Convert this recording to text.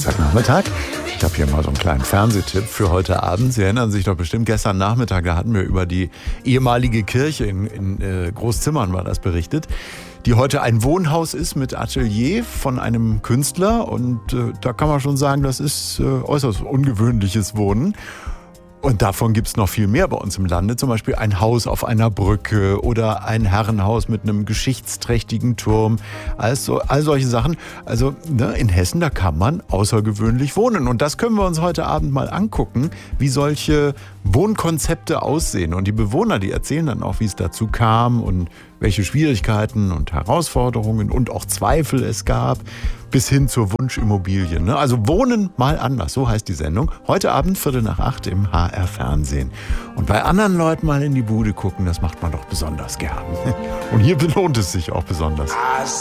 Samstagnachmittag. Ich habe hier mal so einen kleinen Fernsehtipp für heute Abend. Sie erinnern sich doch bestimmt, gestern Nachmittag, da hatten wir über die ehemalige Kirche in Großzimmern war das berichtet, die heute ein Wohnhaus ist mit Atelier von einem Künstler. Und da kann man schon sagen, das ist äußerst ungewöhnliches Wohnen. Und davon gibt es noch viel mehr bei uns im Lande. Zum Beispiel ein Haus auf einer Brücke oder ein Herrenhaus mit einem geschichtsträchtigen Turm. All solche Sachen. Also in Hessen, da kann man außergewöhnlich wohnen. Und das können wir uns heute Abend mal angucken, wie solche Wohnkonzepte aussehen. Und die Bewohner, die erzählen dann auch, wie es dazu kam und welche Schwierigkeiten und Herausforderungen und auch Zweifel es gab, bis hin zur Wunschimmobilie. Also Wohnen mal anders, so heißt die Sendung. Heute Abend 7:45 im HR Fernsehen. Und bei anderen Leuten mal in die Bude gucken, das macht man doch besonders gern. Und hier belohnt es sich auch besonders.